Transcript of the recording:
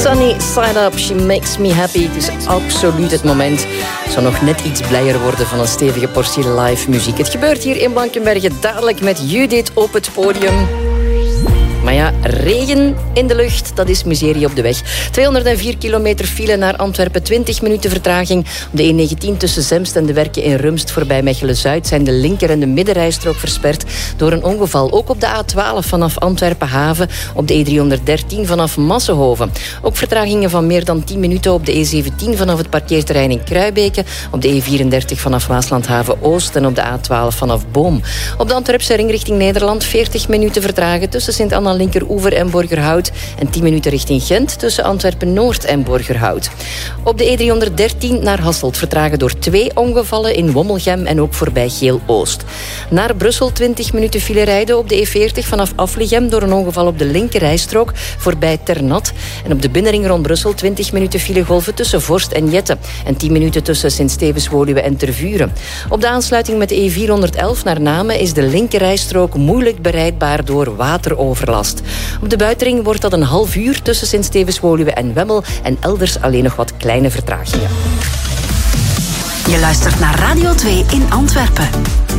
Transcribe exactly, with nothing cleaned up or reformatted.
Sunny Side Up, She Makes Me Happy. Het is absoluut het moment. Ik zou nog net iets blijer worden van een stevige portie live muziek. Het gebeurt hier in Blankenberge dadelijk met Judith op het podium. Maar ja, regen in de lucht, dat is miserie op de weg. tweehonderdvier kilometer file naar Antwerpen, twintig minuten vertraging. Op de E negentien tussen Zemst en de Werken in Rumst voorbij Mechelen-Zuid zijn de linker- en de middenrijstrook versperd door een ongeval. Ook op de A twaalf vanaf Antwerpen-Haven, op de E driehonderddertien vanaf Massenhoven. Ook vertragingen van meer dan tien minuten op de E zeventien vanaf het parkeerterrein in Kruibeke, op de E vierendertig vanaf Waaslandhaven-Oost en op de A twaalf vanaf Boom. Op de Antwerpse ring richting Nederland veertig minuten vertragen tussen Sint-Anna Linkeroever en Borgerhout en tien minuten richting Gent tussen Antwerpen-Noord en Borgerhout. Op de E driehonderddertien naar Hasselt vertragen door twee ongevallen in Wommelgem en ook voorbij Geel-Oost. Naar Brussel twintig minuten file rijden op de E veertig vanaf Aflichem door een ongeval op de linkerrijstrook voorbij Ternat. En op de binnenring rond Brussel twintig minuten file golven tussen Vorst en Jette en tien minuten tussen Sint-Stevens-Woluwe en Tervuren. Op de aansluiting met de E vierhonderdelf naar Namen is de linkerrijstrook moeilijk bereidbaar door wateroverlast. Op de buitenring wordt dat een half uur tussen Sint-Stevens-Woluwe en Wemmel en elders alleen nog wat kleine vertragingen. Je luistert naar Radio twee in Antwerpen.